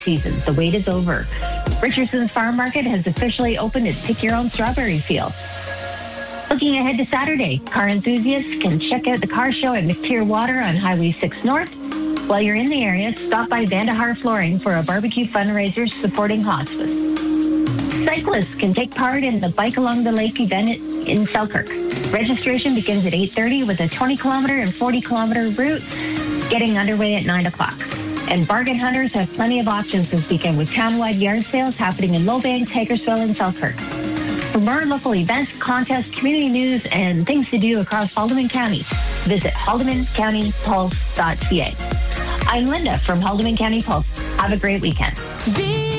season. The wait is over. Richardson's Farm Market has officially opened its Pick Your Own Strawberry Field. Looking ahead to Saturday, car enthusiasts can check out the car show at McTier Water on Highway 6 North. While you're in the area, stop by Vandahar Flooring for a barbecue fundraiser supporting hospice. Cyclists can take part in the Bike Along the Lake event in Selkirk. Registration begins at 8:30 with a 20-kilometer and 40-kilometer route getting underway at 9 o'clock. And bargain hunters have plenty of options this weekend with town-wide yard sales happening in Lowbanks, Hagersville, and Selkirk. For more local events, contests, community news, and things to do across Haldimand County, visit haldimancountypulse.ca. I'm Linda from Haldimand County Pulse. Have a great weekend.